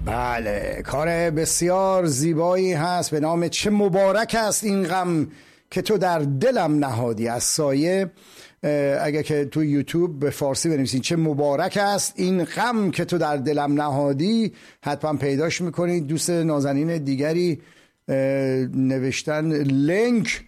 بله، کار بسیار زیبایی هست به نام چه مبارک است این غم که تو در دلم نهادی از سایه. اگه که تو یوتیوب به فارسی بنویسین چه مبارک است این غم که تو در دلم نهادی حتما پیداش میکنید. دوست نازنین دیگری نوشتن لینک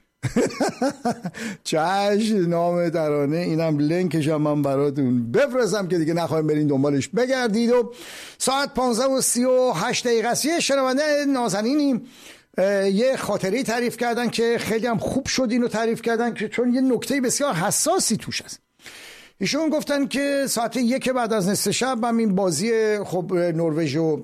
چش نام ترانه، اینم لینکش هم من براتون بفرستم که دیگه نخواهیم برین دنبالش بگردید. و ساعت 15:38 است. یه شنونده نازنینی یه خاطری تعریف کردن که خیلی هم خوب شد اینو تعریف کردن که چون یه نکته بسیار حساسی توش هست. ایشون گفتن که ساعت 1 بعد از نصف شب هم این بازی خب نروژ و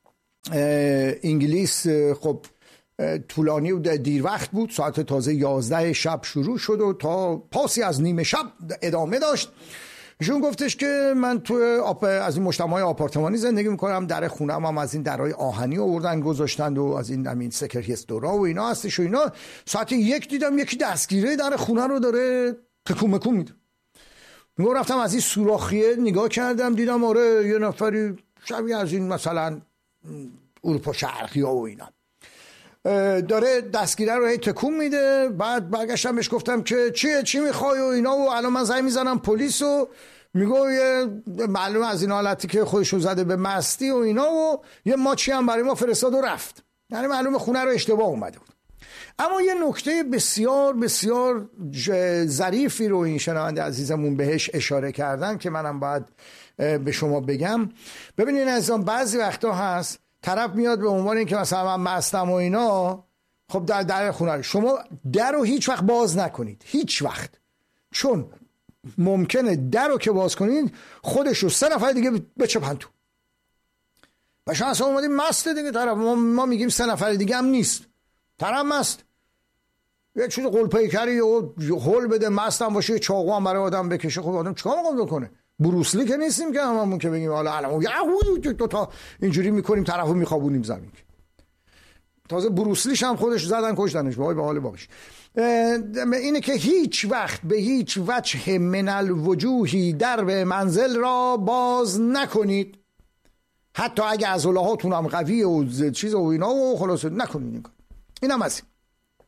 انگلیس خب طولانی و دیر وقت بود، ساعت تازه 11 شب شروع شد و تا پاسی از نیمه شب ادامه داشت. ایشون گفتش که من تو از این مجتمع آپارتمانی زندگی میکنم، در خونم هم از این درهای آهنی آوردن گذاشتند و از این همین سکرهیست دورا و اینا هستش و اینا. ساعت 1 دیدم یکی دستگیره در خونه رو داره تکون مکون میده. میگم رفتم از این سوراخیه نگاه کردم دیدم آره یه نفری شبیه از این مثلا اروپا شرقی ها و اینا داره دستگیره رو تکون میده. بعد برگشتم بهش گفتم که چی میخوای و اینا و الان من زنگ میزنم پلیس و میگه معلومه از این حالتی که خودشو زده به مستی و اینا و یه ماچی هم برای ما فرستاد و رفت، یعنی معلومه خونه رو اشتباه اومده بود. اما یه نکته بسیار بسیار ظریفی رو این شنونده عزیزمون بهش اشاره کردن که منم باید به شما بگم. ببینین عزیزان بعضی وقتا هست طرف میاد به عنوان این که مثلا من مستم و اینا، خب در خونه شما در رو هیچ وقت باز نکنید، هیچ وقت، چون ممکنه در رو که باز کنید خودش رو 3 نفر دیگه بچپن تو و شما اصلا اومدید مسته دیگه. طرف ما میگیم 3 نفر دیگه هم نیست، طرف مست یه چیز قلپیکری و هول بده مستم باشه، چاقو هم برای آدم بکشه، خب آدم چیکار می‌خواد بکنه؟ بروسلی که نیستیم که هممون که بگیم حالا الان دو تا اینجوری میکنیم طرفو میخوابونیم زمین. تازه بروسلیش هم خودش زدن کشتنش وای به حال باقیش. اینه که هیچ وقت به هیچ وجه من الوجوهی درب منزل را باز نکنید، حتی اگه عضلاتون هم قویه و چیز و اینا و خلاص نکنید. اینم از این.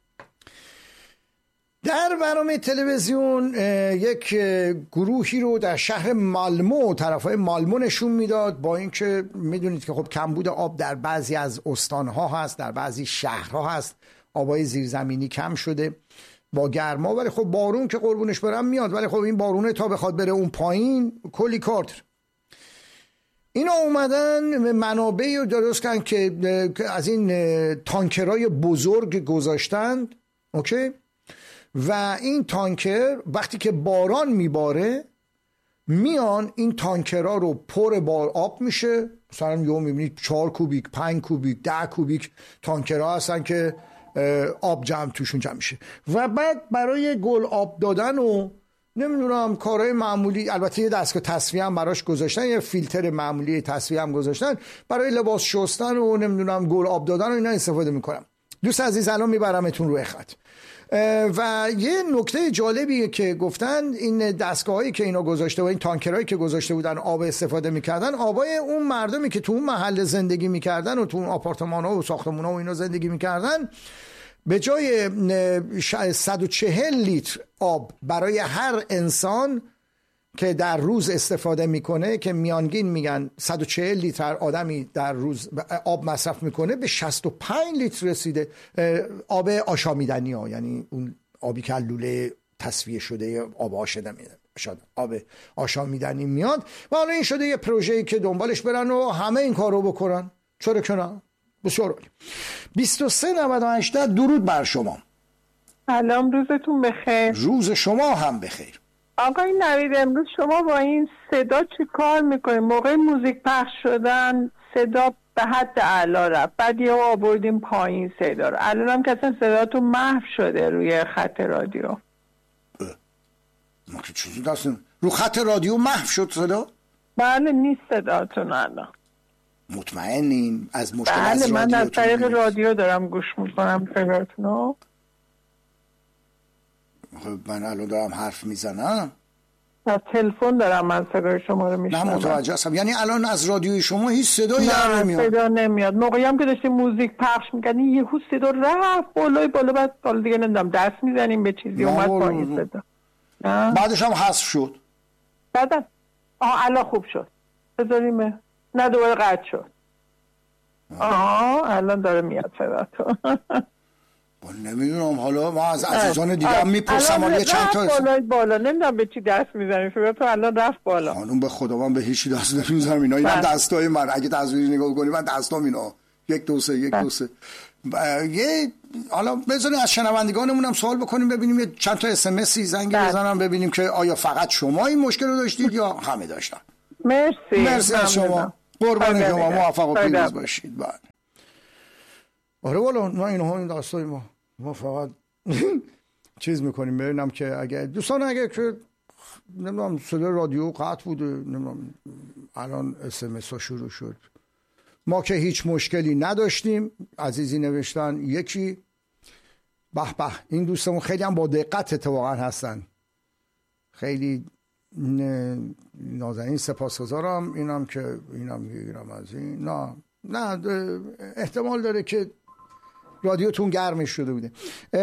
در برنامه تلویزیون یک گروهی رو در شهر مالمو، طرفای مالمو نشون میداد، با اینکه میدونید که خب کمبود آب در بعضی از استانها هست، در بعضی شهرها هست، آبای زیرزمینی کم شده با گرما، ولی خب بارون که قربونش برم میاد، ولی خب این بارونه تا بخواد بره اون پایین کلی کار داره. اینا اومدن منابعی رو درست کردن که از این تانکرای بزرگ گذاشتند، اوکی؟ و این تانکر وقتی که باران میباره میان این تانکرها رو پر بار آب میشه، مثلا یه میبینید 4 کوبیک 5 کوبیک 10 کوبیک تانکرها هستن که آب جمع توشون جمع میشه و بعد برای گل آب دادن و نمیدونم کارهای معمولی، البته یه دستگاه تصفیه هم براش گذاشتن، یه فیلتر معمولی تصفیه هم گذاشتن، برای لباس شستن و نمیدونم گل آب دادن و اینا استفاده میکنم. دوست عزیز الان میبرمتون روی خط. و یه نکته جالبیه که گفتن این دستگاهایی که اینا گذاشته و این تانکرهایی که گذاشته بودن آب استفاده میکردن، آبای اون مردمی که تو اون محله زندگی میکردن و تو اون آپارتمان‌ها و ساختمان‌ها و اینا زندگی میکردن، به جای 140 لیتر آب برای هر انسان که در روز استفاده میکنه، که میانگین میگن 140 لیتر آدمی در روز آب مصرف میکنه، به 65 لیتر رسیده. آب آشامیدنی ها، یعنی اون آبی که لوله تصفیه شده آب آب آشامیدنی میاد. و حالا این شده یه پروژه‌ای که دنبالش برن و همه این کارو بکنن. چرا که نه؟ بسیار عالی. 2398 درود بر شما. سلام، روزتون بخیر. روز شما هم بخیر. آقای نوید، امروز شما با این صدا چی کار میکنید؟ موقع موزیک پخش شدن صدا به حد اعلا رفت، بعد یه آوردیم پایین صدا رو، الان هم که اصلا صداتون محو شده روی خط رادیو. ما که چیزی دستیم رو خط رادیو محو شد صدا؟ بله نیست صداتون الان. مطمئنین از مشکل بله، از رادیو؟ من از طریق رادیو دارم گوش میکنم صداتونو. من الان دارم حرف میزنم. از تلفن دارم من صدای شما رو میشنم. نه متوجه هستم. یعنی الان از رادیوی شما هیچ صدایی در نمیاد؟ نه صدا نمیاد. موقعی هم که داشتیم موزیک پخش می‌کردیم یهو صدا رفت بالا بعد حالا دیگه نمیدونم دست میزنیم به چیزی اومد پایین صدا. بعدش هم حذف شد. بعد الان خوب شد. بذاریم نه دوباره قطع شد. الان داره میاد صداتون. نمیدونم، حالا ما از عزیزان دیگه هم میپرسم حالا چند تا بالا نمیدونم به چی دست میزنیم صداتون الان رفت بالا. خانم به خدا من به هیچی دست نمیزنم. اینا دستای من اگه تصویری نگاه کنی من دستام اینا 1 2 3 1 2 3 یه حالا بذارید از شنوندگانمون هم سوال بکنیم ببینیم یه چند تا اس ام اس زنگ بزنم ببینیم که آیا فقط شما این مشکل رو داشتید یا همه داشتن. مرسی از شما. قربان شما. موفق و پیروز باشید. بعد آره والا نه اینها این داستای ما فقط چیز میکنیم ببینم که اگه دوستان اگه که نمیدونم صدای رادیو قطع بوده نمیدونم الان اس ام اس ها شروع شد. ما که هیچ مشکلی نداشتیم. عزیزی نوشتن یکی به این دوستمون خیلی هم با دقت اتفاقا هستن، خیلی نازنین سپاسگزارم. اینم که اینم گیرم از این نه احتمال داره که رادیوتون گرمش شده بوده.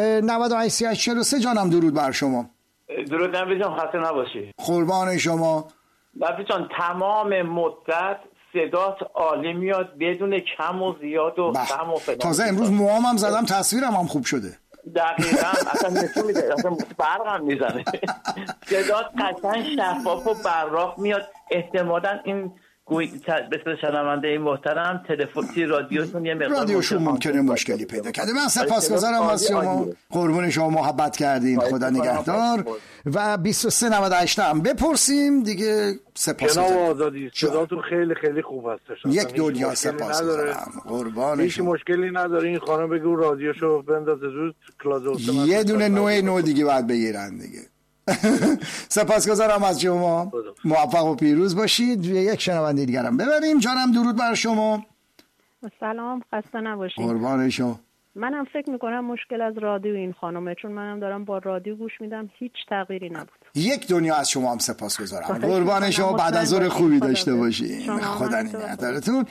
98 جانم درود بر شما. درود نبی جان، خسته نباشی. قربان شما. نبی جان تمام مدت صدات عالی میاد بدون کم و زیاد و کم و فلان. تازه امروز موامم زدم تصویرم هم خوب شده. دقیقاً اصلا نشون میده، اصلا برق هم میزنه. صدات قشنگ شفاف و براق میاد. احتمالاً این به شنونده محترم تلفنی رادیوشون یه مقدار رادیوشون ممکنه مشکلی پیدا کرده. من سپاسگزارم از شما. قربون شما محبت کردین. خدا نگهدار. و 2398 هم بپرسیم دیگه. سپاسگزارم جناب آزادی. صداتون خیلی خیلی خوب هستش. یک دنیا سپاسگزارم. قربان هیچ مشکلی نداره. این خانم بگو رادیوشو بندازه زود کلاس. یه دونه نوع دیگه بعد بگیرن دیگه. سپاسگزارم از شما. موفق و پیروز باشید. یک شنونده دیگرم ببریم. جانم درود بر شما. سلام، خسته نباشید. قربان شما. منم فکر میکنم مشکل از رادیو این خانمه، چون منم دارم با رادیو گوش میدم هیچ تغییری نبود. یک دنیا از شما هم سپاسگزارم. قربان شما. بعد از ظهر خوبی داشته باشید. خدا نگهدارتون.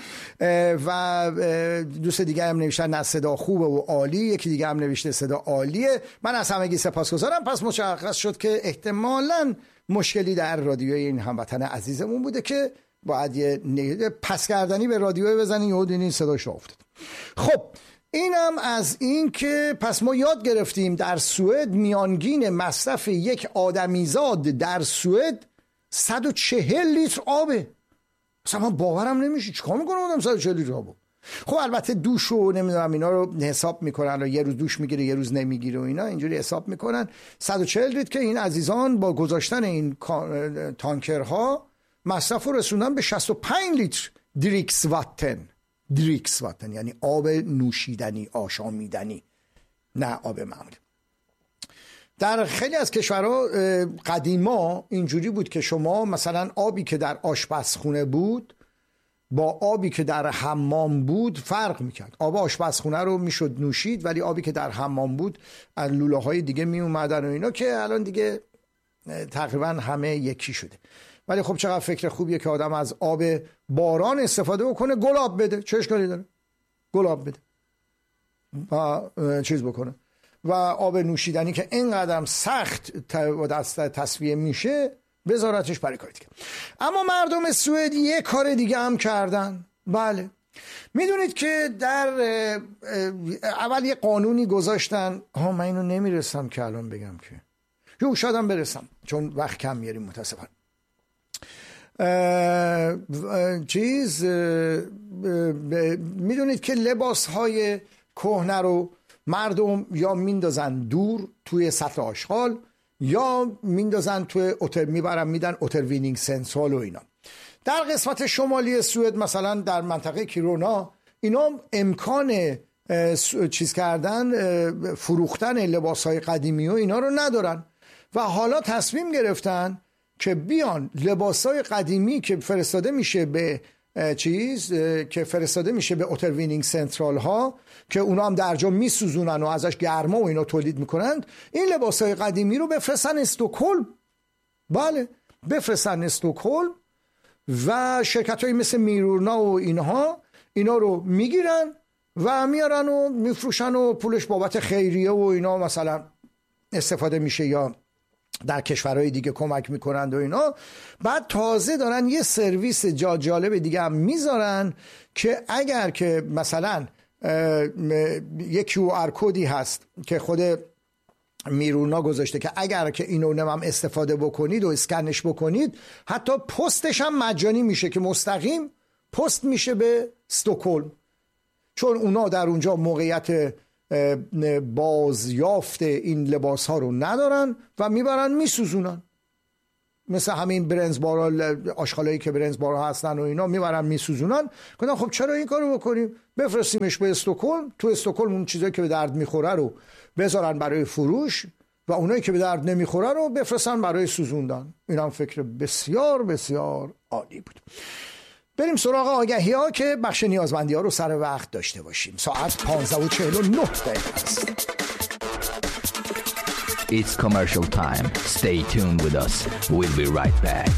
و دوست دیگه هم نوشتن نه صدا خوبه و عالی. یکی دیگه هم نوشته صدا عالیه. من از همگی سپاسگزارم. پس مشخص شد که احتمالاً مشکلی در رادیوی این هموطن عزیزمون بوده که باید یه پس کردنی به رادیو بزنین یهو دیدین صداش افتاد. خب اینم از این که پس ما یاد گرفتیم در سوئد میانگین مصرف یک آدمیزاد در سوئد 140 لیتر آبه. اصلا من باورم نمیشه. چیکار میکنه آدم 140 لیتر آبو؟ خب البته دوش و نمیدونم اینا رو حساب میکنن، یه روز دوش میگیره یه روز نمیگیره و اینا اینجوری حساب میکنن. 140 لیتر که این عزیزان با گذاشتن این تانکرها مصرف رو رسوندن به 65 لیتر دریکس واتن، یعنی آب نوشیدنی آشامیدنی، نه آب معمولی. در خیلی از کشورها قدیما اینجوری بود که شما مثلا آبی که در آشپزخونه بود با آبی که در حمام بود فرق میکرد. آب آشپزخونه رو میشد نوشید ولی آبی که در حمام بود از لوله های دیگه می اومدن و اینا که الان دیگه تقریبا همه یکی شده. ولی خب چقدر فکر خوبیه که آدم از آب باران استفاده بکنه، گلاب بده، چه اشکالی داره؟ گلاب بده و چیز بکنه. و آب نوشیدنی که اینقدر سخت دست تصفیه میشه بذارتش برای کاری دیگه. اما مردم سوئد یه کار دیگه هم کردن. بله میدونید که در اول یه قانونی گذاشتن. من اینو نمیرسم که الان بگم که یو شایدم برسم چون وقت کم میاریم متاسفانه. میدونید که لباس های کهنه رو مردم یا میندازن دور توی سطل آشغال یا میندازن توی میدن اوتروینینگ سنترال و اینا. در قسمت شمالی سوئد مثلا در منطقه کیرونا اینا امکان چیز کردن فروختن لباس های قدیمی و اینا رو ندارن و حالا تصمیم گرفتن که بیان لباسای قدیمی که فرستاده میشه به به اوتروینینگ سنترال ها که اونا هم در جا میسوزونن و ازش گرما و اینا تولید میکنند، این لباسای قدیمی رو بفرستن استکهلم. بله بفرستن استکهلم و شرکت‌هایی مثل میرورنا و اینا رو میگیرن و میارن و میفروشن و پولش بابت خیریه و اینا مثلا استفاده میشه یا در کشورهای دیگه کمک میکنند و اینا. بعد تازه دارن یه سرویس جالب دیگه هم میذارن که اگر که مثلا یک QR کدی هست که خود میرونا گذاشته که اگر که اینو نمام استفاده بکنید و اسکنش بکنید حتی پستش هم مجانی میشه که مستقیم پست میشه به استکهلم، چون اونا در اونجا موقعیت بازیافت این لباس ها رو ندارن و میبرن میسوزونن، مثل همین برنز بارا، آشغالایی که برنز بارا هستن و اینا میبرن میسوزونن. گفتم خب چرا این کارو بکنیم، بفرستیمش به استکهلم، تو استکهلم اون چیزایی که به درد میخوره رو بذارن برای فروش و اونایی که به درد نمیخوره رو بفرستن برای سوزوندن. این هم فکر بسیار بسیار عالی بود. بریم سراغ آگهی ها که بخش نیازمندی ها رو سر وقت داشته باشیم. ساعت 15:49 است. It's commercial time. Stay tuned with us. We'll be right back.